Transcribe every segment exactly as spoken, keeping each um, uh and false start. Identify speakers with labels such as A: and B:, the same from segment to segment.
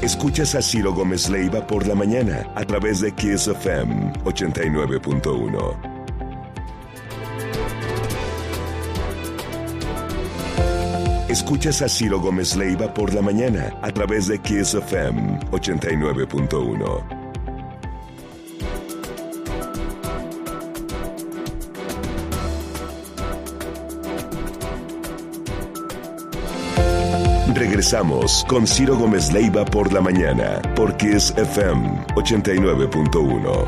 A: Escuchas a Ciro Gómez Leiva por la mañana a través de Kiss F M ochenta y nueve punto uno. Escuchas a Ciro Gómez Leiva por la mañana a través de Kiss F M ochenta y nueve punto uno. Regresamos con Ciro Gómez Leiva por la mañana por Kiss F M ochenta y nueve punto uno.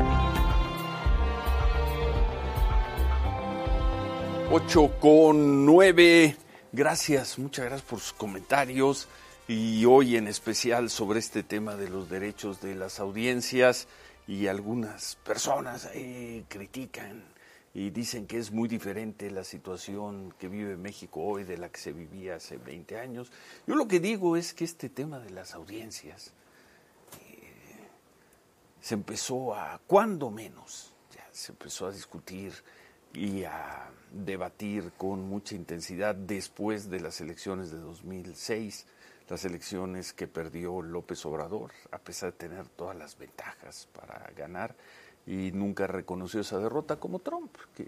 B: ocho con nueve. Gracias, muchas gracias por sus comentarios y hoy en especial sobre este tema de los derechos de las audiencias, y algunas personas ahí critican y dicen que es muy diferente la situación que vive México hoy de la que se vivía hace veinte años. Yo lo que digo es que este tema de las audiencias eh, se empezó a, cuando menos, ya se empezó a discutir y a debatir con mucha intensidad después de las elecciones de dos mil seis, las elecciones que perdió López Obrador, a pesar de tener todas las ventajas para ganar, y nunca reconoció esa derrota, como Trump, que,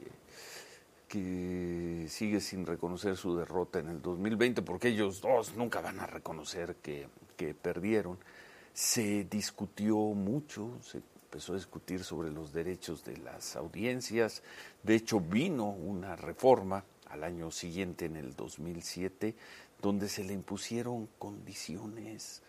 B: que sigue sin reconocer su derrota en el dos mil veinte, porque ellos dos nunca van a reconocer que, que perdieron. Se discutió mucho, se empezó a discutir sobre los derechos de las audiencias. De hecho, vino una reforma al año siguiente, en el dos mil siete, donde se le impusieron condiciones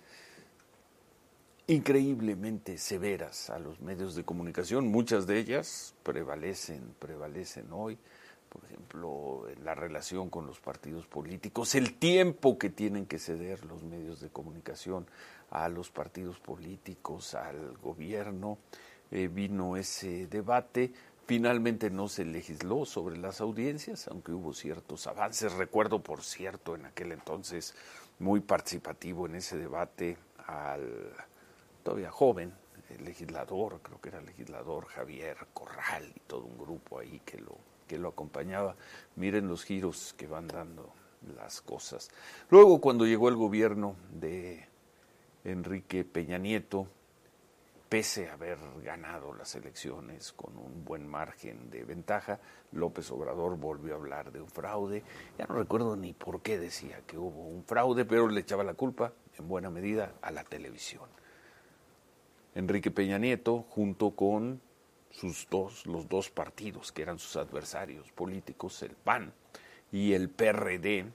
B: increíblemente severas a los medios de comunicación. Muchas de ellas prevalecen, prevalecen hoy. Por ejemplo, en la relación con los partidos políticos, el tiempo que tienen que ceder los medios de comunicación a los partidos políticos, al gobierno. Eh, vino ese debate. Finalmente no se legisló sobre las audiencias, aunque hubo ciertos avances. Recuerdo, por cierto, en aquel entonces muy participativo en ese debate al todavía joven el legislador, creo que era legislador Javier Corral, y todo un grupo ahí que lo que lo acompañaba. Miren los giros que van dando las cosas. Luego, cuando llegó el gobierno de Enrique Peña Nieto, pese a haber ganado las elecciones con un buen margen de ventaja, López Obrador volvió a hablar de un fraude. Ya no recuerdo ni por qué decía que hubo un fraude, pero le echaba la culpa, en buena medida, a la televisión. Enrique Peña Nieto, junto con sus dos, los dos partidos que eran sus adversarios políticos, el P A N y el P R D,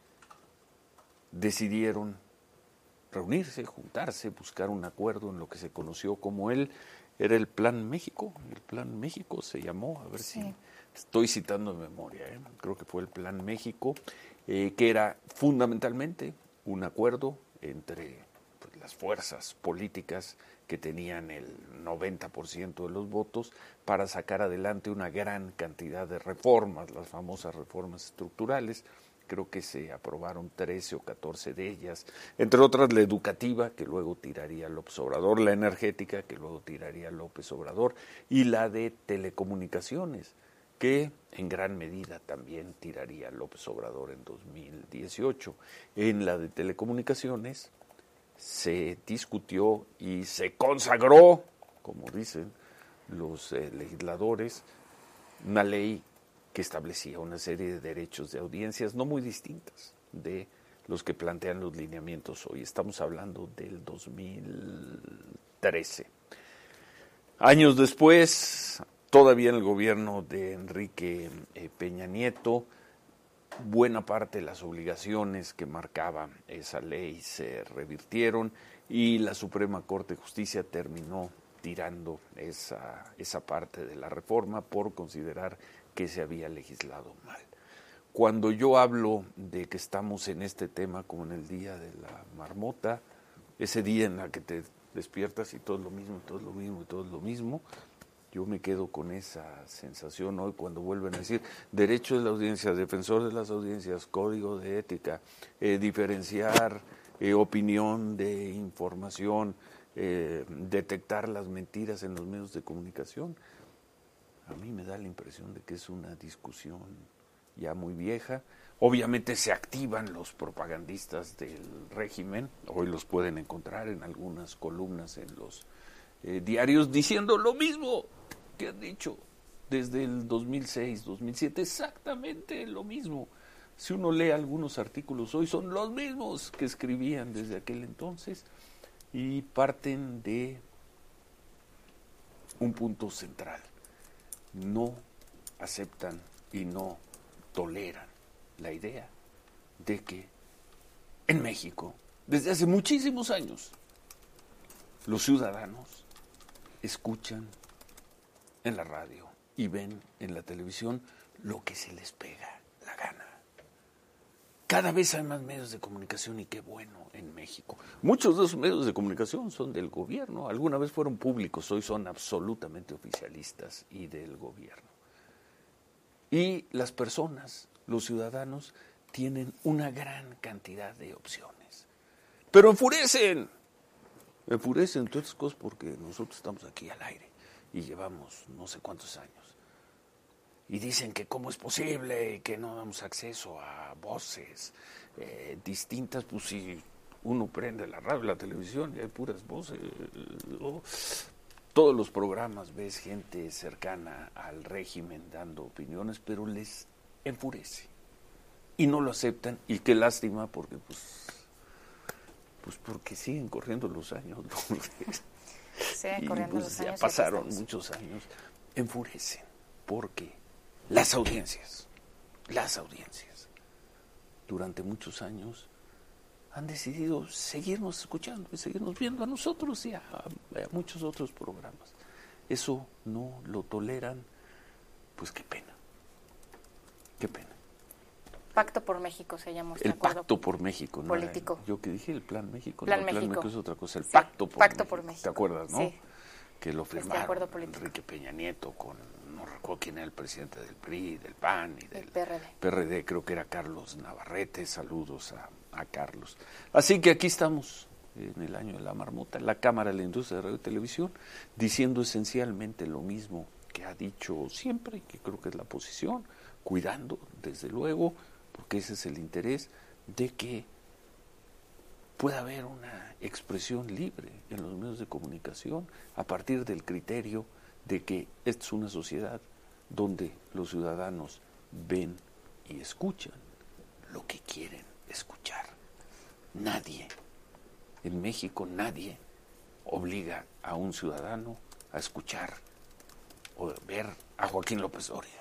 B: decidieron reunirse, juntarse, buscar un acuerdo en lo que se conoció como el, era el Plan México. El Plan México se llamó, a ver sí. si estoy citando en memoria, ¿eh? creo que fue el Plan México, eh, que era fundamentalmente un acuerdo entre pues, las fuerzas políticas que tenían el noventa por ciento de los votos para sacar adelante una gran cantidad de reformas, las famosas reformas estructurales. Creo que se aprobaron trece o catorce de ellas, entre otras la educativa, que luego tiraría López Obrador, la energética, que luego tiraría López Obrador, y la de telecomunicaciones, que en gran medida también tiraría López Obrador en dos mil dieciocho. En la de telecomunicaciones se discutió y se consagró, como dicen los eh, legisladores, una ley que establecía una serie de derechos de audiencias no muy distintas de los que plantean los lineamientos hoy. Estamos hablando del dos mil trece. Años después, todavía en el gobierno de Enrique eh, Peña Nieto, buena parte de las obligaciones que marcaba esa ley se revirtieron y la Suprema Corte de Justicia terminó tirando esa, esa parte de la reforma por considerar que se había legislado mal. Cuando yo hablo de que estamos en este tema como en el día de la marmota, ese día en el que te despiertas y todo es lo mismo, y todo es lo mismo, y todo es lo mismo, yo me quedo con esa sensación hoy cuando vuelven a decir derecho de la audiencia, defensor de las audiencias, código de ética, eh, diferenciar eh, opinión de información, eh, detectar las mentiras en los medios de comunicación. A mí me da la impresión de que es una discusión ya muy vieja. Obviamente se activan los propagandistas del régimen, hoy los pueden encontrar en algunas columnas en los eh, diarios diciendo lo mismo que han dicho desde el dos mil seis, dos mil siete, exactamente lo mismo. Si uno lee algunos artículos hoy son los mismos que escribían desde aquel entonces y parten de un punto central. No aceptan y no toleran la idea de que en México, desde hace muchísimos años, los ciudadanos escuchan en la radio y ven en la televisión lo que se les pega la gana. Cada vez hay más medios de comunicación y qué bueno en México. Muchos de esos medios de comunicación son del gobierno, alguna vez fueron públicos, hoy son absolutamente oficialistas y del gobierno. Y las personas, los ciudadanos, tienen una gran cantidad de opciones. Pero enfurecen, enfurecen todas estas cosas porque nosotros estamos aquí al aire y llevamos no sé cuántos años. Y dicen que cómo es posible que no damos acceso a voces eh, distintas, pues si uno prende la radio, la televisión y hay puras voces. Oh. Todos los programas ves gente cercana al régimen dando opiniones, pero les enfurece y no lo aceptan y qué lástima porque pues pues porque siguen corriendo los años, ¿no?
C: Siguen
B: y
C: corriendo
B: pues
C: los
B: ya
C: años
B: pasaron muchos años, enfurecen porque las audiencias, las audiencias durante muchos años han decidido seguirnos escuchando y seguirnos viendo a nosotros y a, a muchos otros programas. Eso no lo toleran, pues qué pena, qué pena.
C: Pacto por México se llama este
B: El
C: acuerdo
B: Pacto por México, ¿no?
C: político.
B: Era, yo que dije el Plan México,
C: Plan
B: no, el Plan
C: México.
B: México es otra cosa, el
C: Sí,
B: Pacto, por,
C: Pacto
B: México.
C: por México.
B: ¿Te acuerdas, no?
C: Sí.
B: Que lo
C: Este
B: firmaron
C: acuerdo político.
B: Enrique Peña Nieto con, no recuerdo quién era el presidente del P R I, del P A N y del
C: P R D.
B: P R D, creo que era Carlos Navarrete, saludos a, a Carlos. Así que aquí estamos en el año de la marmota, en la Cámara de la Industria de Radio y Televisión, diciendo esencialmente lo mismo que ha dicho siempre, y que creo que es la posición, cuidando, desde luego, porque ese es el interés, de que pueda haber una expresión libre en los medios de comunicación a partir del criterio de que esta es una sociedad donde los ciudadanos ven y escuchan lo que quieren escuchar. Nadie, en México nadie obliga a un ciudadano a escuchar o ver a Joaquín López Dóriga.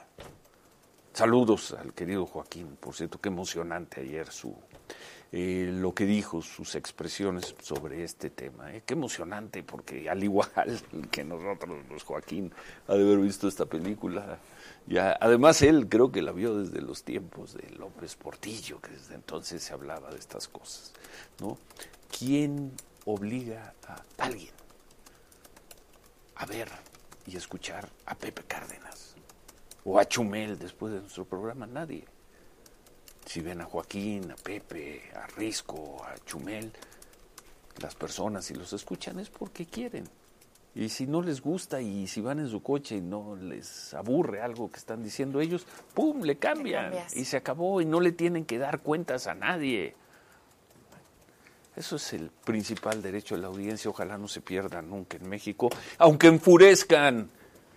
B: Saludos al querido Joaquín, por cierto, qué emocionante ayer su eh, lo que dijo, sus expresiones sobre este tema. Eh. Qué emocionante, porque al igual que nosotros, pues Joaquín ha de haber visto esta película. Ya, además, él creo que la vio desde los tiempos de López Portillo, que desde entonces se hablaba de estas cosas, ¿no? ¿Quién obliga a alguien a ver y escuchar a Pepe Cárdenas o a Chumel después de nuestro programa? Nadie. Si ven a Joaquín, a Pepe, a Risco, a Chumel, las personas si los escuchan es porque quieren. Y si no les gusta y si van en su coche y no les aburre algo que están diciendo ellos, ¡pum!, le cambian y se acabó y no le tienen que dar cuentas a nadie. Eso es el principal derecho de la audiencia, ojalá no se pierda nunca en México, aunque enfurezcan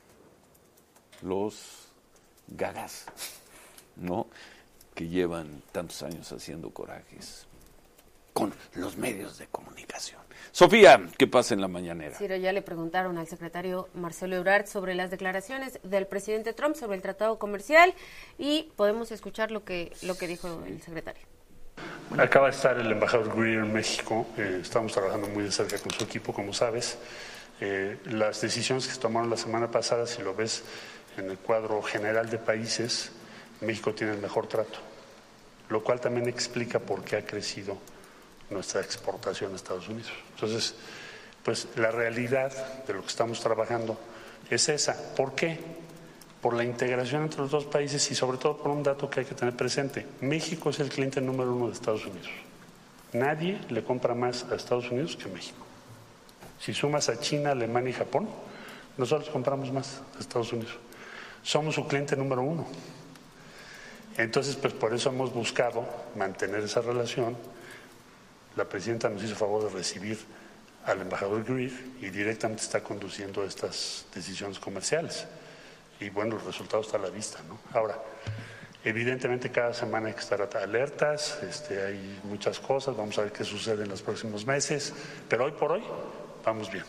B: los gagas, ¿no?, que llevan tantos años haciendo corajes con los medios de comunicación. Sofía, ¿qué pasa en la mañanera?
D: Ciro, ya le preguntaron al secretario Marcelo Ebrard sobre las declaraciones del presidente Trump sobre el tratado comercial y podemos escuchar lo que, lo que dijo el secretario.
E: Acaba de estar el embajador Greer en México, eh, estamos trabajando muy de cerca con su equipo, como sabes. Eh, las decisiones que se tomaron la semana pasada, si lo ves en el cuadro general de países, México tiene el mejor trato, lo cual también explica por qué ha crecido nuestra exportación a Estados Unidos. Entonces, pues la realidad de lo que estamos trabajando es esa. ¿Por qué? Por la integración entre los dos países y sobre todo por un dato que hay que tener presente. México es el cliente número uno de Estados Unidos. Nadie le compra más a Estados Unidos que México. Si sumas a China, Alemania y Japón, nosotros compramos más a Estados Unidos. Somos su cliente número uno. Entonces, pues por eso hemos buscado mantener esa relación. La presidenta nos hizo favor de recibir al embajador Greer y directamente está conduciendo estas decisiones comerciales. Y bueno, los resultados están a la vista, ¿no? Ahora, evidentemente cada semana hay que estar alertas, este, hay muchas cosas, vamos a ver qué sucede en los próximos meses, pero hoy por hoy vamos bien.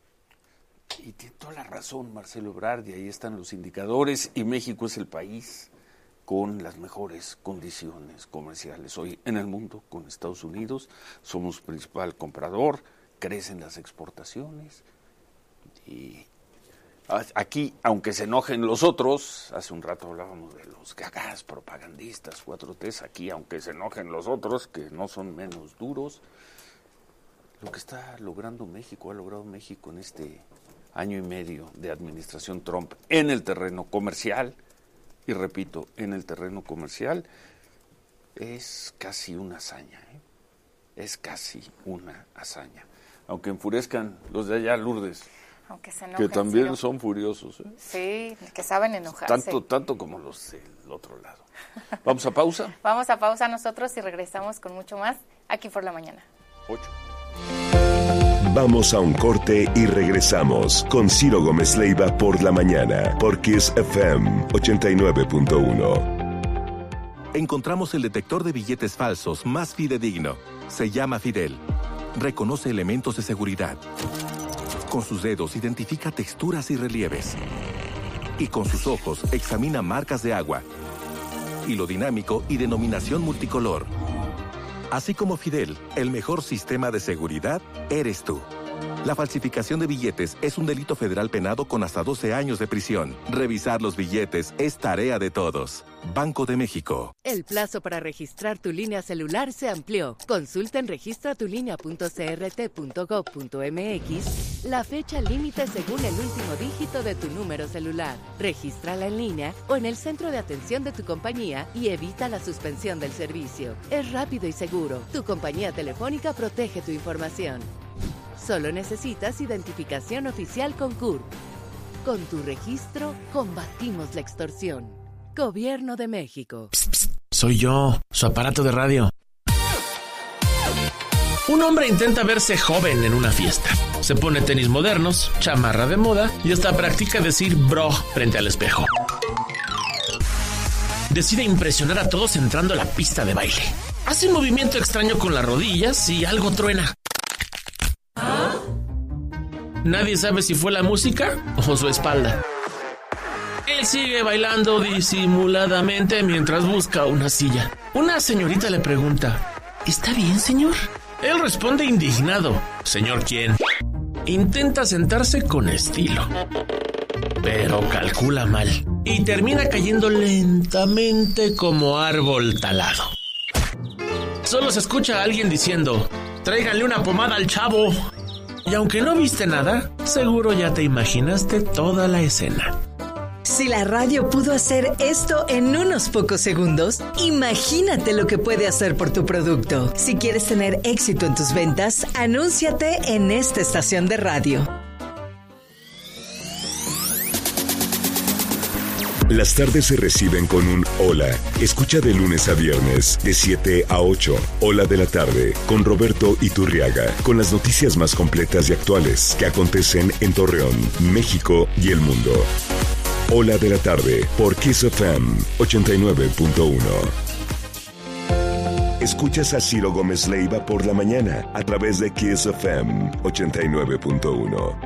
B: Y tiene toda la razón Marcelo Ebrard, y ahí están los indicadores, y México es el país con las mejores condiciones comerciales hoy en el mundo con Estados Unidos. Somos principal comprador, crecen las exportaciones, y aquí, aunque se enojen los otros, hace un rato hablábamos de los gagás propagandistas, cuatro T, aquí, aunque se enojen los otros, que no son menos duros, lo que está logrando México, ha logrado México en este año y medio de administración Trump en el terreno comercial, y repito, en el terreno comercial, es casi una hazaña, ¿eh? Es casi una hazaña. Aunque enfurezcan los de allá, Lourdes,
C: aunque se enojen,
B: que también
C: Ciro.
B: Son furiosos, ¿eh?
C: Sí, que saben enojarse.
B: Tanto, tanto como los del otro lado. ¿Vamos a pausa?
C: Vamos a pausa nosotros y regresamos con mucho más aquí por la mañana.
B: Ocho.
A: Vamos a un corte y regresamos con Ciro Gómez Leiva por la mañana, por Kiss F M ochenta y nueve punto uno.
F: Encontramos el detector de billetes falsos más fidedigno. Se llama Fidel. Reconoce elementos de seguridad. Con sus dedos identifica texturas y relieves. Y con sus ojos examina marcas de agua. Hilo dinámico y denominación multicolor. Así como Fidel, el mejor sistema de seguridad eres tú. La falsificación de billetes es un delito federal penado con hasta doce años de prisión. Revisar los billetes es tarea de todos. Banco de México.
G: El plazo para registrar tu línea celular se amplió. Consulta en registratulinea punto c r t punto gov punto m x la fecha límite según el último dígito de tu número celular. Regístrala en línea o en el centro de atención de tu compañía y evita la suspensión del servicio. Es rápido y seguro. Tu compañía telefónica protege tu información. Solo necesitas identificación oficial con C U R P. Con tu registro, combatimos la extorsión. Gobierno de México.
H: Psst, psst, soy yo, su aparato de radio. Un hombre intenta verse joven en una fiesta. Se pone tenis modernos, chamarra de moda y hasta practica decir bro frente al espejo. Decide impresionar a todos entrando a la pista de baile. Hace un movimiento extraño con las rodillas y algo truena. Nadie sabe si fue la música o su espalda. Él sigue bailando disimuladamente mientras busca una silla. Una señorita le pregunta, ¿está bien, señor? Él responde indignado, ¿señor quién? Intenta sentarse con estilo, pero calcula mal y termina cayendo lentamente como árbol talado. Solo se escucha a alguien diciendo, tráiganle una pomada al chavo. Y aunque no viste nada, seguro ya te imaginaste toda la escena.
I: Si la radio pudo hacer esto en unos pocos segundos, imagínate lo que puede hacer por tu producto. Si quieres tener éxito en tus ventas, anúnciate en esta estación de radio.
A: Las tardes se reciben con un hola. Escucha de lunes a viernes, de siete a ocho. Hola de la tarde, con Roberto Iturriaga. Con las noticias más completas y actuales que acontecen en Torreón, México y el mundo. Hola de la tarde, por Kiss F M ochenta y nueve punto uno. Escuchas a Ciro Gómez Leiva por la mañana, a través de Kiss F M ochenta y nueve punto uno.